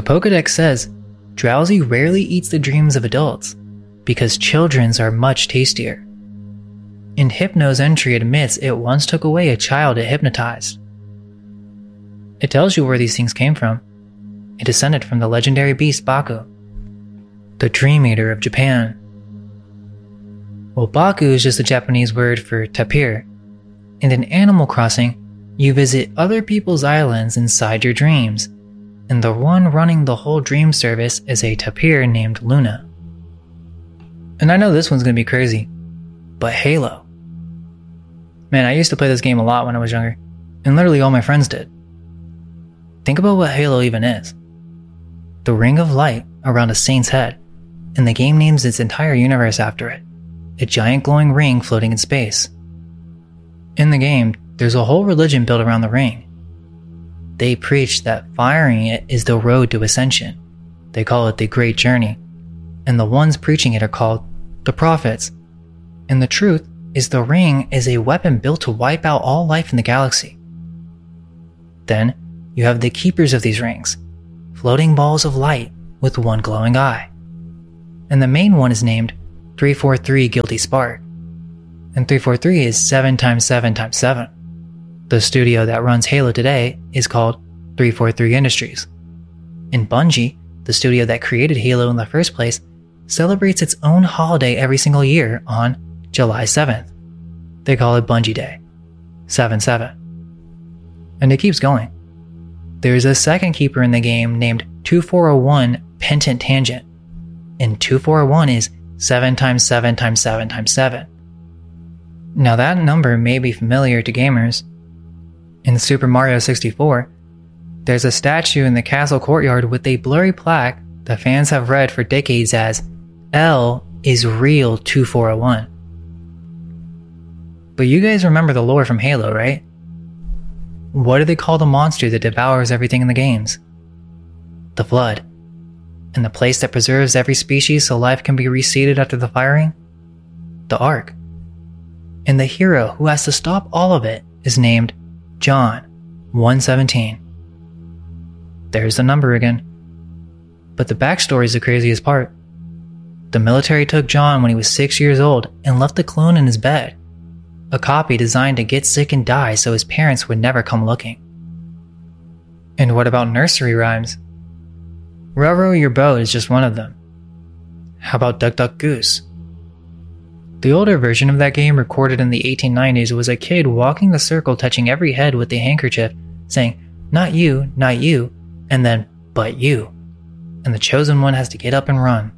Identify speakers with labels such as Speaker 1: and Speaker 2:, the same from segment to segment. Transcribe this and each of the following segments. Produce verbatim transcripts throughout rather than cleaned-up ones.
Speaker 1: Pokédex says Drowsy rarely eats the dreams of adults because children's are much tastier. And Hypno's entry admits it once took away a child it hypnotized. It tells you where these things came from. It descended from the legendary beast Baku, the Dream Eater of Japan. Well, Baku is just a Japanese word for tapir. And in Animal Crossing, you visit other people's islands inside your dreams, and the one running the whole dream service is a tapir named Luna. And I know this one's gonna be crazy, but Halo. Man, I used to play this game a lot when I was younger, and literally all my friends did. Think about what Halo even is. The ring of light around a saint's head, and the game names its entire universe after it. A giant glowing ring floating in space. In the game, there's a whole religion built around the ring. They preach that firing it is the road to ascension. They call it the Great Journey. And the ones preaching it are called the Prophets. And the truth is the ring is a weapon built to wipe out all life in the galaxy. Then, you have the keepers of these rings, floating balls of light with one glowing eye. And the main one is named three forty-three Guilty Spark. And three forty-three is seven times seven times seven. The studio that runs Halo today is called three forty-three Industries. And Bungie, the studio that created Halo in the first place, celebrates its own holiday every single year on July seventh. They call it Bungie Day. seven seven. And it keeps going. There's a second keeper in the game named two four zero one Pentant Tangent. And two four zero one is seven times seven times seven times seven. Now that number may be familiar to gamers. In Super Mario sixty-four, there's a statue in the castle courtyard with a blurry plaque that fans have read for decades as L is real two four zero one. But you guys remember the lore from Halo, right? What do they call the monster that devours everything in the games? The Flood. And the place that preserves every species so life can be reseeded after the firing? The Ark. And the hero who has to stop all of it is named John one seventeen. There's the number again. But the backstory is the craziest part. The military took John when he was six years old and left the clone in his bed. A copy designed to get sick and die so his parents would never come looking. And what about nursery rhymes? Row Row Your Boat is just one of them. How about Duck Duck Goose? The older version of that game, recorded in the eighteen nineties, was a kid walking the circle touching every head with a handkerchief, saying, "Not you, not you," and then, "But you." And the chosen one has to get up and run.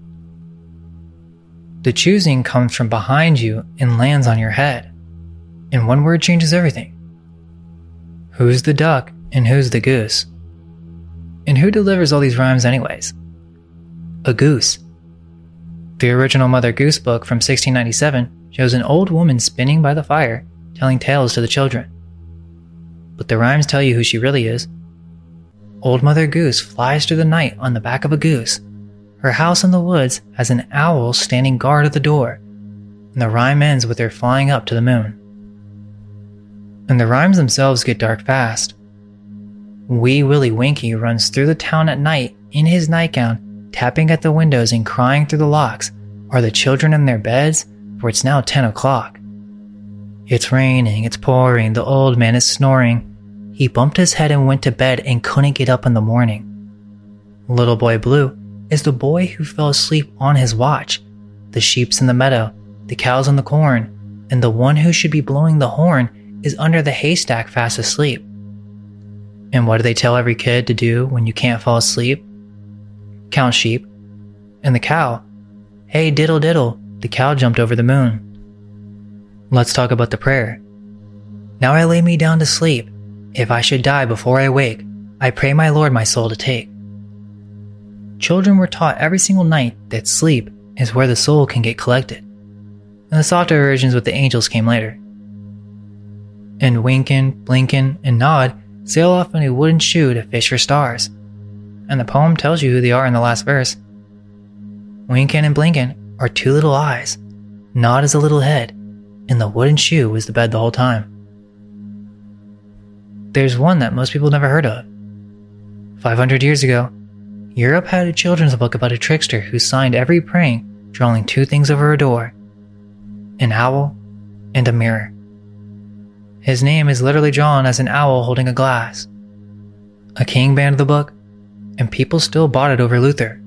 Speaker 1: The choosing comes from behind you and lands on your head. And one word changes everything. Who's the duck and who's the goose? And who delivers all these rhymes anyways? A goose. The original Mother Goose book from sixteen ninety-seven shows an old woman spinning by the fire, telling tales to the children. But the rhymes tell you who she really is. Old Mother Goose flies through the night on the back of a goose. Her house in the woods has an owl standing guard at the door, and the rhyme ends with her flying up to the moon. And the rhymes themselves get dark fast. Wee Willie Winky runs through the town at night in his nightgown, tapping at the windows and crying through the locks. Are the children in their beds? For it's now ten o'clock. It's raining, it's pouring, the old man is snoring. He bumped his head and went to bed and couldn't get up in the morning. Little Boy Blue is the boy who fell asleep on his watch. The sheep's in the meadow, the cow's in the corn, and the one who should be blowing the horn is under the haystack fast asleep. And what do they tell every kid to do when you can't fall asleep? Count sheep. And the cow. Hey diddle diddle, the cow jumped over the moon. Let's talk about the prayer. Now I lay me down to sleep. If I should die before I wake, I pray my Lord my soul to take. Children were taught every single night that sleep is where the soul can get collected. And the softer versions with the angels came later. And Winkin, Blinkin, and Nod sail off in a wooden shoe to fish for stars. And the poem tells you who they are in the last verse. Winkin and Blinkin are two little eyes, Nod is a little head, and the wooden shoe was the bed the whole time. There's one that most people never heard of. five hundred years ago, Europe had a children's book about a trickster who signed every prank drawing two things over a door: an owl and a mirror. His name is literally drawn as an owl holding a glass. A king banned the book, and people still bought it over Luther.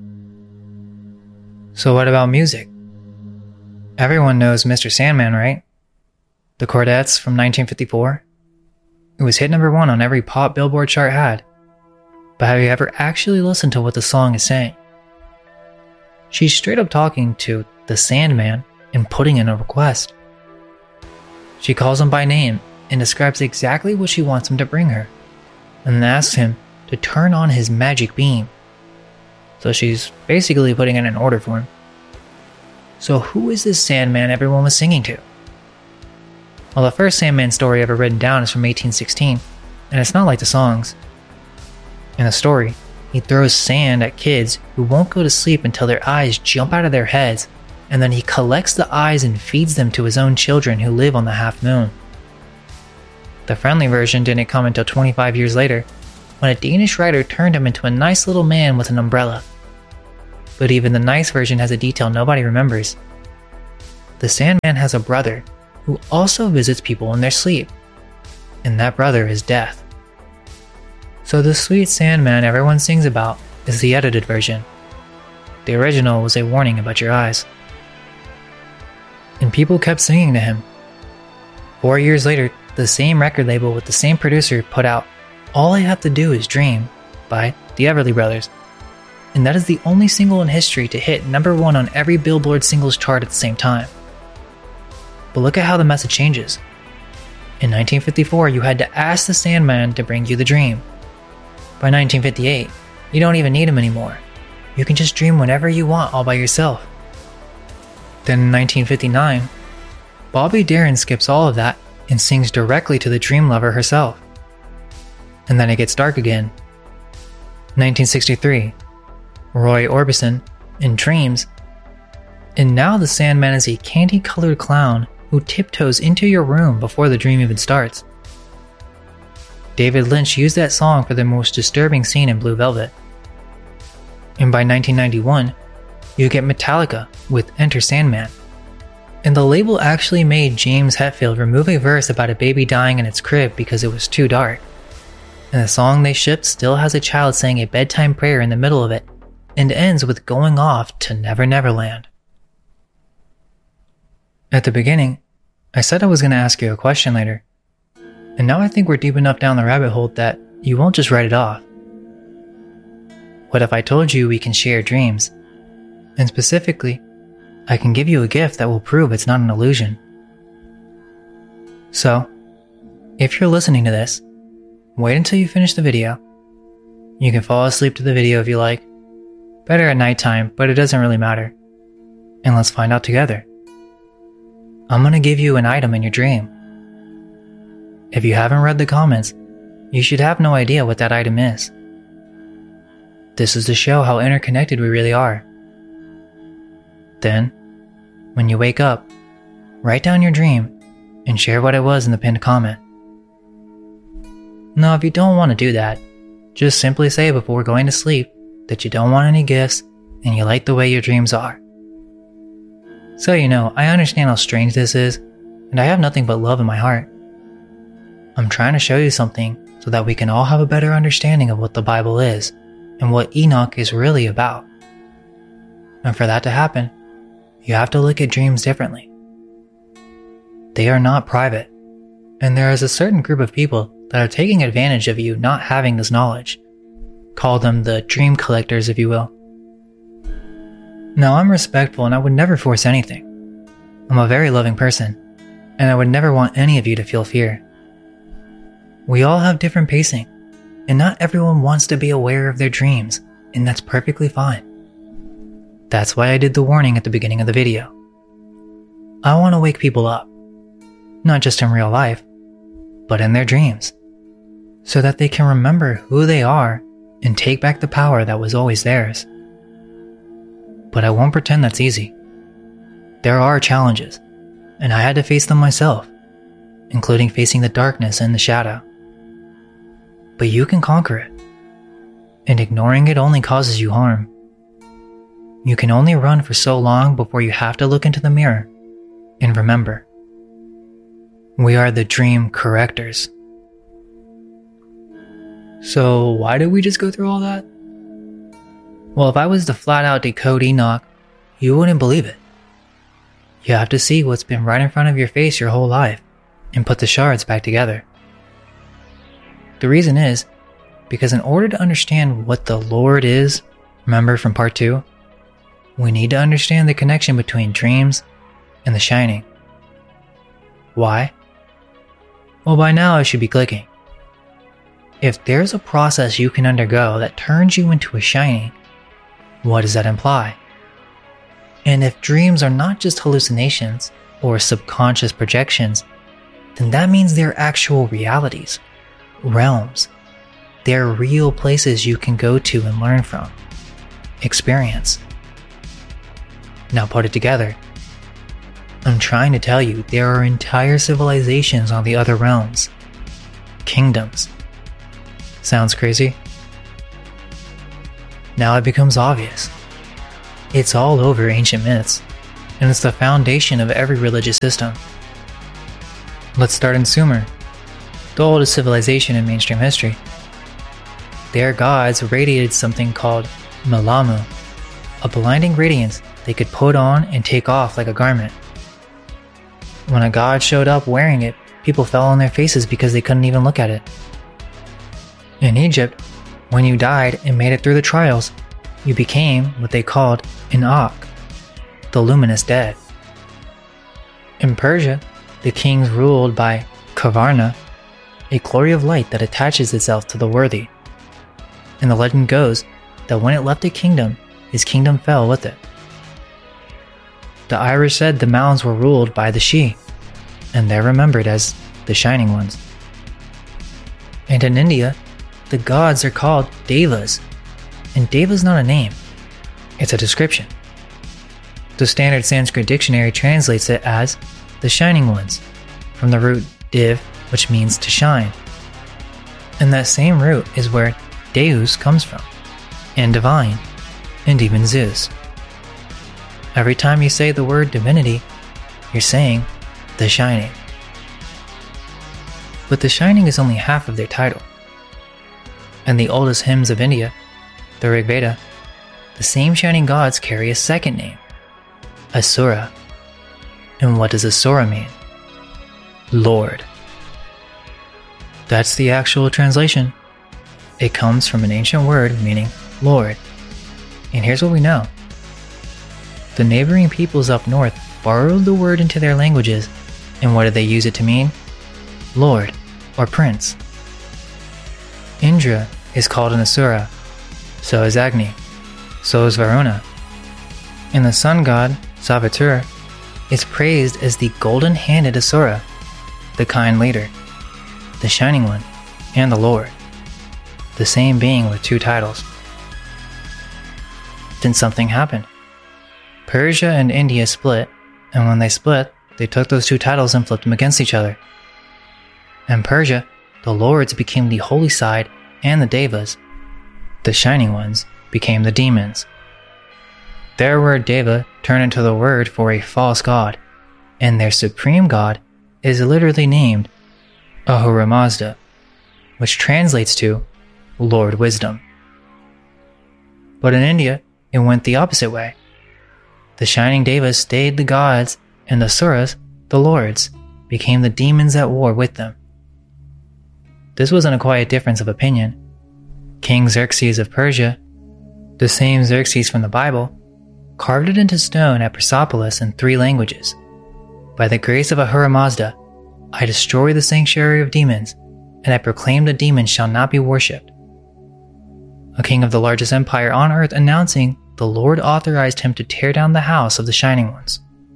Speaker 1: So what about music? Everyone knows Mister Sandman, right? The Chordettes from nineteen fifty-four? It was hit number one on every pop Billboard chart had. But have you ever actually listened to what the song is saying? She's straight up talking to the Sandman and putting in a request. She calls him by name and describes exactly what she wants him to bring her, and asks him to turn on his magic beam. So she's basically putting in an order for him. So who is this Sandman everyone was singing to? Well, the first Sandman story ever written down is from eighteen sixteen, and it's not like the songs. In the story, he throws sand at kids who won't go to sleep until their eyes jump out of their heads, and then he collects the eyes and feeds them to his own children who live on the half moon. The friendly version didn't come until twenty-five years later, when a Danish writer turned him into a nice little man with an umbrella. But even the nice version has a detail nobody remembers. The Sandman has a brother who also visits people in their sleep, and that brother is Death. So the sweet Sandman everyone sings about is the edited version. The original was a warning about your eyes. And people kept singing to him. Four years later, the same record label with the same producer put out All I Have to Do Is Dream by the Everly Brothers. And that is the only single in history to hit number one on every Billboard singles chart at the same time. But look at how the message changes. In nineteen fifty-four, you had to ask the Sandman to bring you the dream. By nineteen fifty-eight, you don't even need him anymore. You can just dream whenever you want all by yourself. Then in nineteen fifty-nine, Bobby Darin skips all of that and sings directly to the dream lover herself. And then it gets dark again. nineteen sixty-three, Roy Orbison in Dreams. And now the Sandman is a candy-colored clown who tiptoes into your room before the dream even starts. David Lynch used that song for the most disturbing scene in Blue Velvet. And by nineteen ninety-one, you get Metallica with Enter Sandman. And the label actually made James Hetfield remove a verse about a baby dying in its crib because it was too dark. And the song they shipped still has a child saying a bedtime prayer in the middle of it, and ends with going off to Never Never Land. At the beginning, I said I was going to ask you a question later. And now I think we're deep enough down the rabbit hole that you won't just write it off. What if I told you we can share dreams? And specifically, I can give you a gift that will prove it's not an illusion. So, if you're listening to this, wait until you finish the video. You can fall asleep to the video if you like. Better at nighttime, but it doesn't really matter. And let's find out together. I'm gonna give you an item in your dream. If you haven't read the comments, you should have no idea what that item is. This is to show how interconnected we really are. Then, when you wake up, write down your dream and share what it was in the pinned comment. Now, if you don't want to do that, just simply say before going to sleep that you don't want any gifts and you like the way your dreams are. So you know, I understand how strange this is, and I have nothing but love in my heart. I'm trying to show you something so that we can all have a better understanding of what the Bible is and what Enoch is really about. And for that to happen, you have to look at dreams differently. They are not private, and there is a certain group of people that are taking advantage of you not having this knowledge. Call them the dream collectors, if you will. Now, I'm respectful and I would never force anything. I'm a very loving person, and I would never want any of you to feel fear. We all have different pacing, and not everyone wants to be aware of their dreams, and that's perfectly fine. That's why I did the warning at the beginning of the video. I want to wake people up, not just in real life, but in their dreams, so that they can remember who they are and take back the power that was always theirs. But I won't pretend that's easy. There are challenges, and I had to face them myself, including facing the darkness and the shadow. But you can conquer it. and ignoring it only causes you harm. You can only run for so long before you have to look into the mirror and remember, we are the dream correctors. So why did we just go through all that? Well, if I was to flat out decode Enoch, you wouldn't believe it. You have to see what's been right in front of your face your whole life and put the shards back together. The reason is because in order to understand what the Lord is, remember from part two, we need to understand the connection between dreams and the shining. Why? Well, by now it should be clicking. If there's a process you can undergo that turns you into a shining, what does that imply? And if dreams are not just hallucinations or subconscious projections, then that means they're actual realities, realms. They're real places you can go to and learn from, experience. Now put it together. I'm trying to tell you there are entire civilizations on the other realms, kingdoms. Sounds crazy? Now it becomes obvious. It's all over ancient myths, and it's the foundation of every religious system. Let's start in Sumer, the oldest civilization in mainstream history. Their gods radiated something called Melamu, a blinding radiance they could put on and take off like a garment. When a god showed up wearing it, people fell on their faces because they couldn't even look at it. In Egypt, when you died and made it through the trials, you became what they called an Ak, the luminous dead. In Persia, the kings ruled by Kavarna, a glory of light that attaches itself to the worthy. And the legend goes that when it left a kingdom, his kingdom fell with it. The Irish said the mountains were ruled by the Shi, and they're remembered as the Shining Ones. And in India, the gods are called Devas, and Deva's not a name, it's a description. The standard Sanskrit dictionary translates it as the Shining Ones, from the root div, which means to shine. And that same root is where Deus comes from, and divine, and even Zeus. Every time you say the word divinity, you're saying the Shining. But the Shining is only half of their title. In the oldest hymns of India, the Rig Veda, the same shining gods carry a second name, Asura. And what does Asura mean? Lord. That's the actual translation. It comes from an ancient word meaning Lord. And here's what we know. The neighboring peoples up north borrowed the word into their languages, and what did they use it to mean? Lord, or prince. Indra is called an Asura, so is Agni, so is Varuna. And the sun god, Savitur, is praised as the golden-handed Asura, the kind leader, the shining one, and the Lord, the same being with two titles. Then something happened. Persia and India split, and when they split, they took those two titles and flipped them against each other. In Persia, the lords became the holy side and the devas. The shining ones became the demons. Their word deva turned into the word for a false god, and their supreme god is literally named Ahura Mazda, which translates to Lord Wisdom. But in India, it went the opposite way. The shining devas stayed the gods, and the asuras, the lords, became the demons at war with them. This wasn't a quiet difference of opinion. King Xerxes of Persia, the same Xerxes from the Bible, carved it into stone at Persepolis in three languages. By the grace of Ahura Mazda, I destroy the sanctuary of demons, and I proclaim the demons shall not be worshipped. A king of the largest empire on earth announcing the Lord authorized him to tear down the house of the Shining Ones.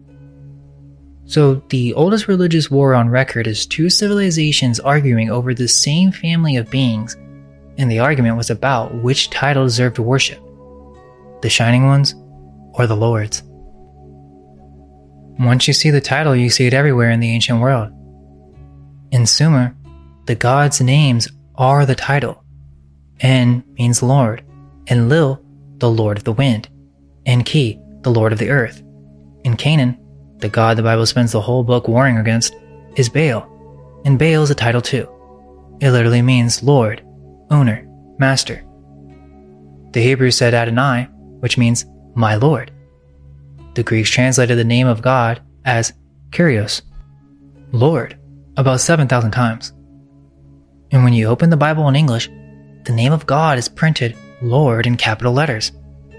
Speaker 1: So the oldest religious war on record is two civilizations arguing over the same family of beings, and the argument was about which title deserved worship, the Shining Ones or the Lords. Once you see the title, you see it everywhere in the ancient world. In Sumer, the gods' names are the title, En means Lord, Enlil, the Lord of the wind, Enki, the Lord of the earth. In Canaan, the god the Bible spends the whole book warring against, is Baal, and Baal is a title too. It literally means Lord, owner, master. The Hebrews said Adonai, which means my Lord. The Greeks translated the name of God as Kyrios, Lord, about seven thousand times. And when you open the Bible in English, the name of God is printed Lord in capital letters.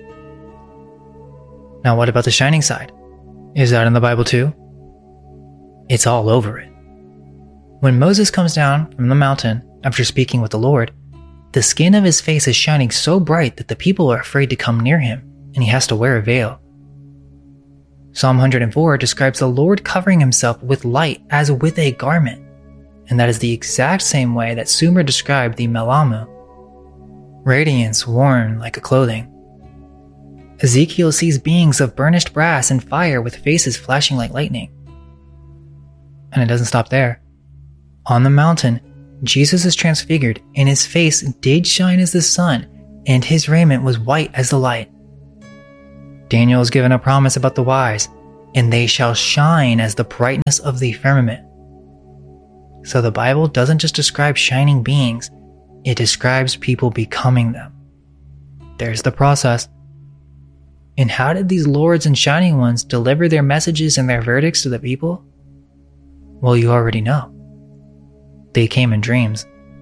Speaker 1: Now what about the shining side? Is that in the Bible too? It's all over it. When Moses comes down from the mountain after speaking with the Lord, the skin of his face is shining so bright that the people are afraid to come near him, and he has to wear a veil. Psalm one oh four describes the Lord covering himself with light as with a garment, and that is the exact same way that Sumer described the Melamu, radiance worn like a clothing. Ezekiel sees beings of burnished brass and fire with faces flashing like lightning. And it doesn't stop there. On the mountain, Jesus is transfigured, and his face did shine as the sun, and his raiment was white as the light. Daniel is given a promise about the wise, and they shall shine as the brightness of the firmament. So the Bible doesn't just describe shining beings, it describes people becoming them. There's the process. And how did these lords and shining ones deliver their messages and their verdicts to the people? Well, you already know. They came in dreams.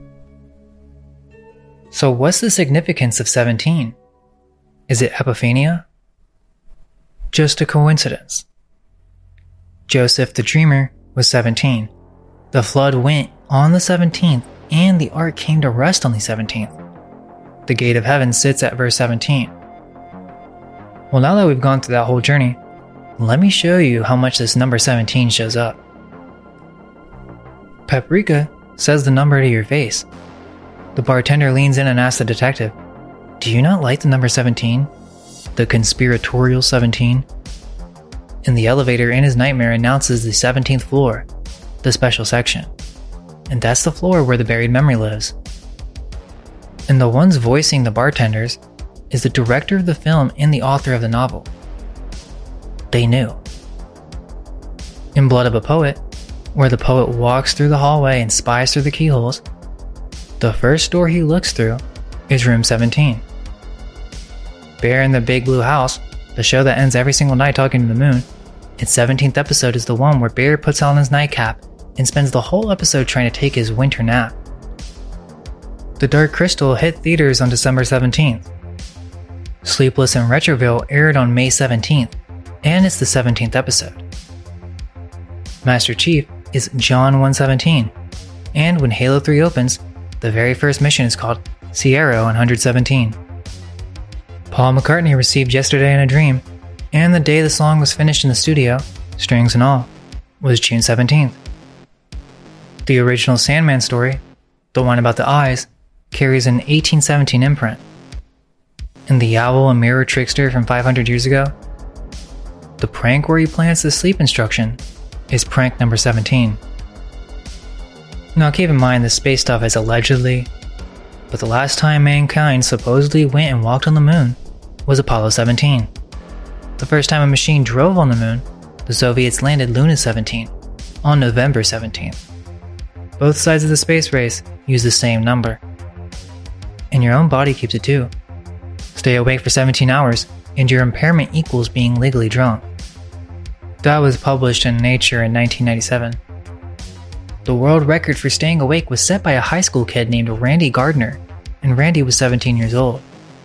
Speaker 1: So what's the significance of seventeen? Is it epiphania? Just a coincidence. Joseph the dreamer was seventeen. The flood went on the seventeenth, and the ark came to rest on the seventeenth. The gate of heaven sits at verse seventeen. Well, now that we've gone through that whole journey, let me show you how much this number seventeen shows up. Paprika says the number to your face. The bartender leans in and asks the detective, "Do you not like the number seventeen? The conspiratorial seventeen?" In the elevator in his nightmare announces the seventeenth floor, the special section. And that's the floor where the buried memory lives. And the ones voicing the bartenders is the director of the film and the author of the novel. They knew. In Blood of a Poet, where the poet walks through the hallway and spies through the keyholes, the first door he looks through is room seventeen. Bear in the Big Blue House, the show that ends every single night talking to the moon, its seventeenth episode is the one where Bear puts on his nightcap and spends the whole episode trying to take his winter nap. The Dark Crystal hit theaters on December seventeenth. Sleepless in Retroville aired on May seventeenth, and it's the seventeenth episode. Master Chief is John one seventeen, and when Halo three opens, the very first mission is called Sierra one seventeen. Paul McCartney received Yesterday in a Dream, and the day the song was finished in the studio, strings and all, was June seventeenth. The original Sandman story, the one about the eyes, carries an eighteen seventeen imprint. And the owl and mirror trickster from five hundred years ago, the prank where he plants the sleep instruction, is prank number seventeen. Now keep in mind this space stuff is allegedly, but the last time mankind supposedly went and walked on the moon was Apollo seventeen. The first time a machine drove on the moon, the Soviets landed Luna seventeen on November seventeenth. Both sides of the space race use the same number. And your own body keeps it too. Stay awake for seventeen hours, and your impairment equals being legally drunk. That was published in Nature in nineteen ninety-seven. The world record for staying awake was set by a high school kid named Randy Gardner, and Randy was seventeen years old.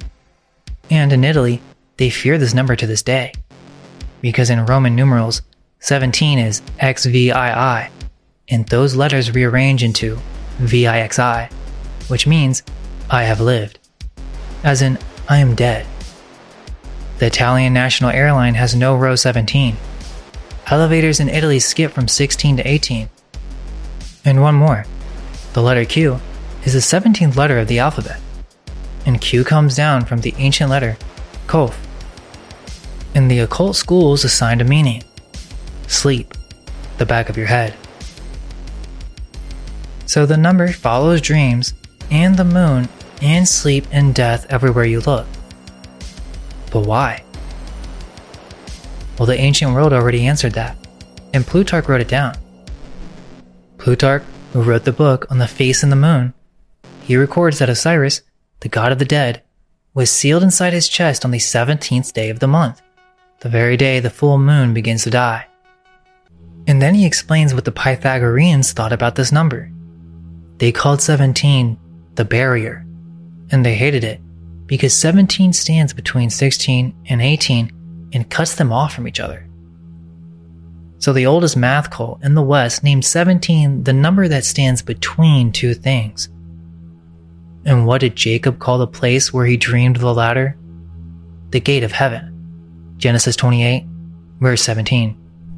Speaker 1: And in Italy, they fear this number to this day, because in Roman numerals, seventeen is X V I I, and those letters rearrange into V I X I, which means I have lived, as in I am dead. The Italian national airline has no row seventeen. Elevators in Italy skip from sixteen to eighteen. And one more. The letter Q is the seventeenth letter of the alphabet, and Q comes down from the ancient letter Kof. And the occult schools assigned a meaning. Sleep, the back of your head. So the number follows dreams, and the moon and sleep and death everywhere you look. But why? Well, the ancient world already answered that, and Plutarch wrote it down. Plutarch, who wrote the book on the face and the moon, he records that Osiris, the god of the dead, was sealed inside his chest on the seventeenth day of the month, the very day the full moon begins to die. And then he explains what the Pythagoreans thought about this number. They called seventeen the barrier, and they hated it because seventeen stands between sixteen and eighteen and cuts them off from each other. So the oldest math cult in the West named seventeen the number that stands between two things. And what did Jacob call the place where he dreamed of the ladder? The gate of heaven. Genesis twenty-eight, verse seventeen.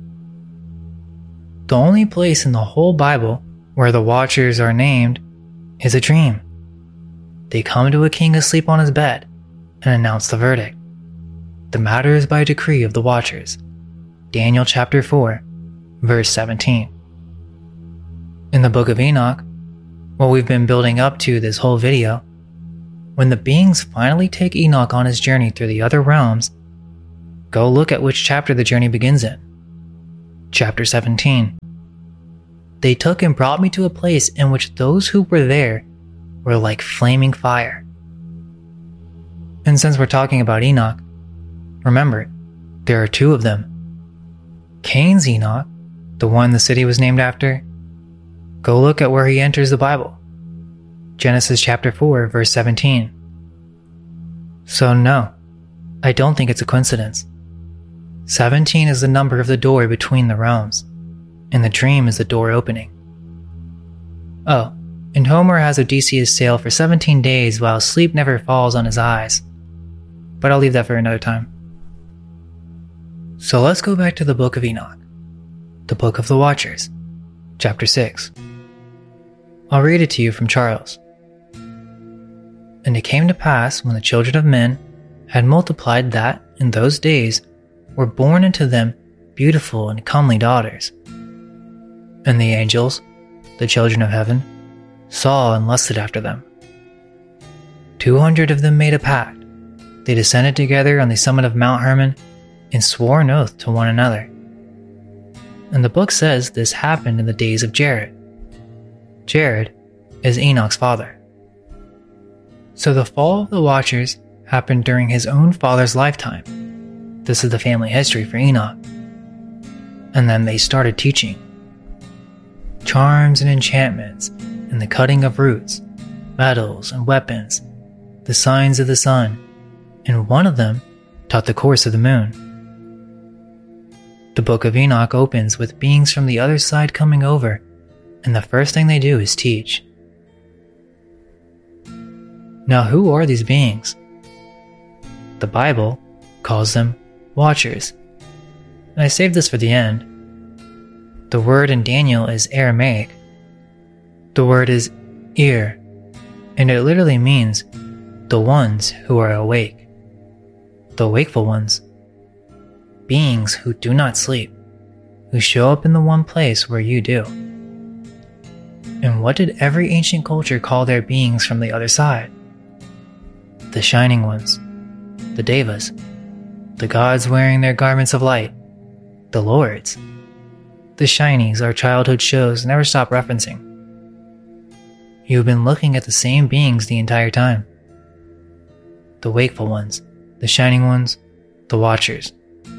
Speaker 1: The only place in the whole Bible where the Watchers are named is a dream. They come to a king asleep on his bed and announce the verdict. The matter is by decree of the Watchers. Daniel chapter four, verse seventeen. In the book of Enoch, what we've been building up to this whole video, when the beings finally take Enoch on his journey through the other realms, go look at which chapter the journey begins in. Chapter seventeen. They took and brought me to a place in which those who were there were like flaming fire. And since we're talking about Enoch, remember, there are two of them. Cain's Enoch, the one the city was named after, go look at where he enters the Bible. Genesis chapter four, verse seventeen. So no, I don't think it's a coincidence. seventeen is the number of the door between the realms, and the dream is the door opening. Oh, and Homer has Odysseus sail for seventeen days while sleep never falls on his eyes. But I'll leave that for another time. So let's go back to the book of Enoch, the book of the Watchers, chapter six. I'll read it to you from Charles. And it came to pass when the children of men had multiplied that in those days were born unto them beautiful and comely daughters. And the angels, the children of heaven, saw and lusted after them. Two hundred of them made a pact. They descended together on the summit of Mount Hermon and swore an oath to one another. And the book says this happened in the days of Jared. Jared is Enoch's father. So the fall of the Watchers happened during his own father's lifetime. This is the family history for Enoch. And then they started teaching. Charms and enchantments, and the cutting of roots, metals and weapons, the signs of the sun, and one of them taught the course of the moon. The book of Enoch opens with beings from the other side coming over, and the first thing they do is teach. Now, who are these beings? The Bible calls them Watchers. And I saved this for the end. The word in Daniel is Aramaic. The word is ear, and it literally means the ones who are awake, the wakeful ones, beings who do not sleep, who show up in the one place where you do. And what did every ancient culture call their beings from the other side? The shining ones, the devas, the gods wearing their garments of light, the lords. The shinies our childhood shows never stop referencing. You've been looking at the same beings the entire time. The wakeful ones, the shining ones, the Watchers.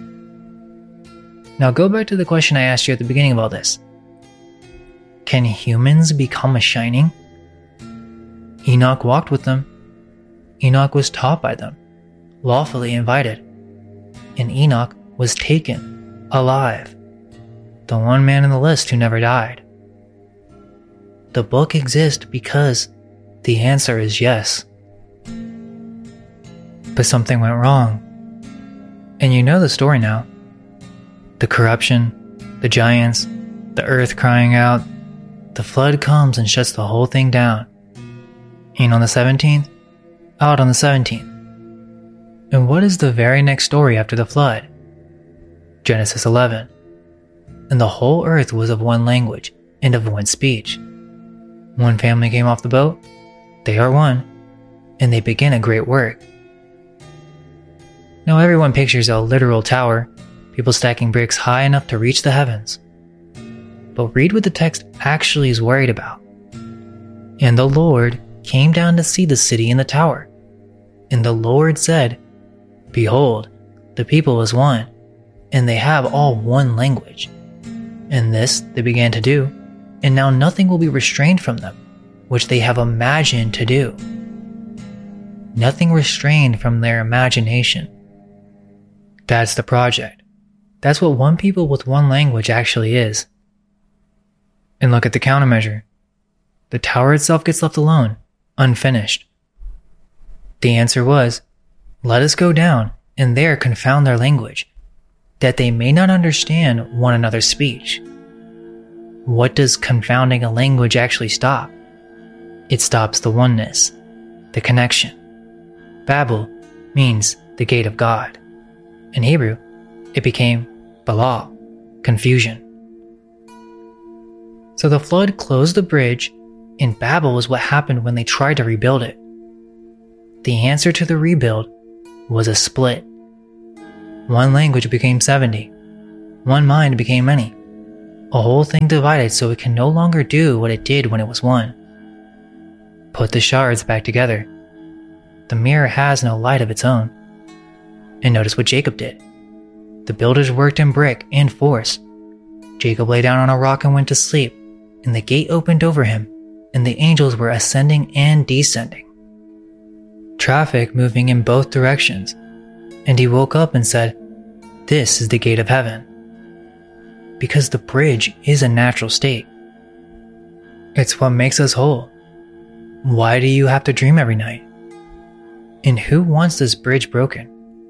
Speaker 1: Now go back to the question I asked you at the beginning of all this. Can humans become a shining? Enoch walked with them. Enoch was taught by them, lawfully invited. And Enoch was taken, alive. The one man in the list who never died. The book exists because the answer is yes. But something went wrong. And you know the story now. The corruption, the giants, the earth crying out. The flood comes and shuts the whole thing down. In on the seventeenth, out on the seventeenth. And what is the very next story after the flood? Genesis eleven. And the whole earth was of one language and of one speech. One family came off the boat, they are one. and they begin a great work. Now everyone pictures a literal tower, people stacking bricks high enough to reach the heavens. But read what the text actually is worried about. And the Lord came down to see the city and the tower. And the Lord said, Behold, the people is one, and they have all one language. And this they began to do, and now nothing will be restrained from them, which they have imagined to do. Nothing restrained from their imagination. That's the project. That's what one people with one language actually is. And look at the countermeasure. The tower itself gets left alone, unfinished. The answer was, let us go down and there confound their language, that they may not understand one another's speech. What does confounding a language actually stop? It stops the oneness, the connection. Babel means the gate of God. In Hebrew, it became Balal, confusion. So the flood closed the bridge, and Babel was what happened when they tried to rebuild it. The answer to the rebuild was a split. One language became seventy. One mind became many. A whole thing divided so it can no longer do what it did when it was one. Put the shards back together. The mirror has no light of its own. And notice what Jacob did. The builders worked in brick and force. Jacob lay down on a rock and went to sleep, and the gate opened over him, and the angels were ascending and descending. Traffic moving in both directions, and he woke up and said, This is the gate of heaven. Because the bridge is a natural state. It's what makes us whole. Why do you have to dream every night? And who wants this bridge broken?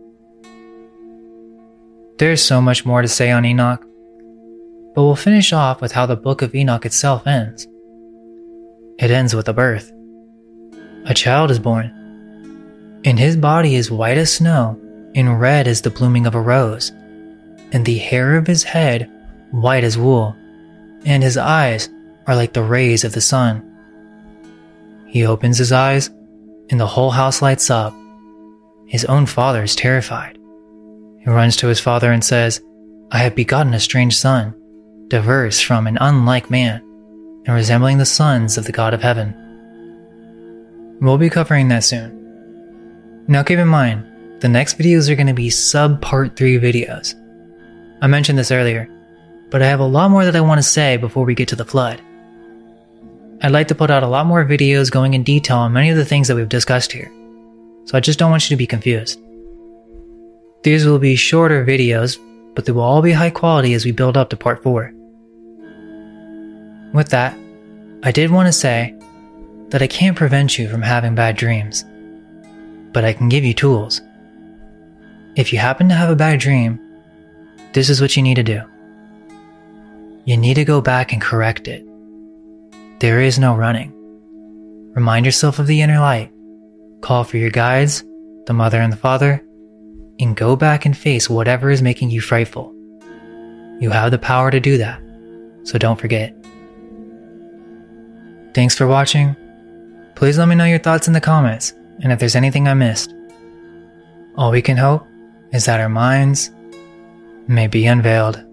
Speaker 1: There's so much more to say on Enoch, but we'll finish off with how the book of Enoch itself ends. It ends with a birth. A child is born, and his body is white as snow and red as the blooming of a rose, and the hair of his head white as wool, and his eyes are like the rays of the sun. He opens his eyes, and the whole house lights up. His own father is terrified. He runs to his father and says, I have begotten a strange son, diverse from and unlike man, and resembling the sons of the God of heaven. We'll be covering that soon. Now keep in mind, the next videos are going to be sub-part three videos. I mentioned this earlier, but I have a lot more that I want to say before we get to the flood. I'd like to put out a lot more videos going in detail on many of the things that we've discussed here, so I just don't want you to be confused. These will be shorter videos, but they will all be high quality as we build up to part four. With that, I did want to say that I can't prevent you from having bad dreams, but I can give you tools. If you happen to have a bad dream, this is what you need to do. You need to go back and correct it. There is no running. Remind yourself of the inner light. Call for your guides, the mother and the father, and go back and face whatever is making you frightful. You have the power to do that, so don't forget. Thanks for watching. Please let me know your thoughts in the comments, and if there's anything I missed. All we can hope is that our minds may be unveiled.